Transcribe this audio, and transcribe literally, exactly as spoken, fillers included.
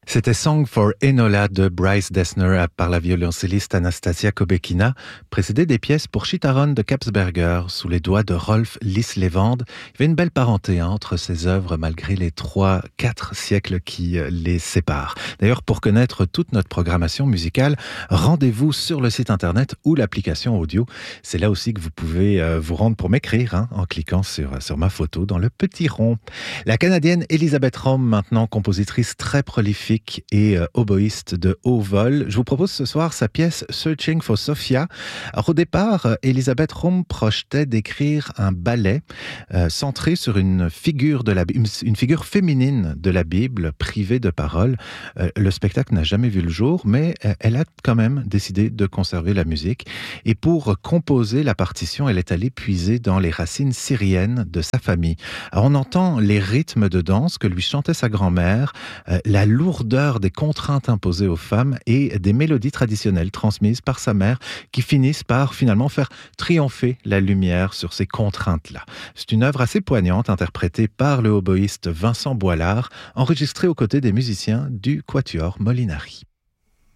C'était Song for Enola de Bryce Dessner par la violoncelliste Anastasia Kobekina, précédé des pièces pour Chitaron de Kapsberger sous les doigts de Rolf Lislevand. Il y avait une belle parenté hein, entre ces œuvres malgré les trois, quatre siècles qui les séparent. D'ailleurs, pour connaître toute notre programmation musicale, rendez-vous sur le site internet ou l'application audio. C'est là aussi que vous pouvez euh, vous rendre pour m'écrire hein, en cliquant sur, sur ma photo dans le petit rond. La Canadienne Elisabeth Röhm, maintenant compositrice très prolifique et euh, oboïste de haut vol. Je vous propose ce soir sa pièce Searching for Sophia. Alors, au départ, Elisabeth Röhm projetait d'écrire un ballet euh, centré sur une figure, de la, une, une figure féminine de la Bible, privée de parole. Euh, le spectacle n'a jamais vu le jour, mais euh, elle a quand même décidé de conserver la musique. Et pour composer la partition, elle est allée puiser dans les racines syriennes de sa famille. Alors, on entend les rythmes de danse que lui chantait sa grand-mère, euh, la lourdeur des contraintes imposées aux femmes et des mélodies traditionnelles transmises par sa mère qui finissent par finalement faire triompher la lumière sur ces contraintes-là. C'est une œuvre assez poignante interprétée par le oboïste Vincent Boilard, enregistrée aux côtés des musiciens du Quatuor Molinari.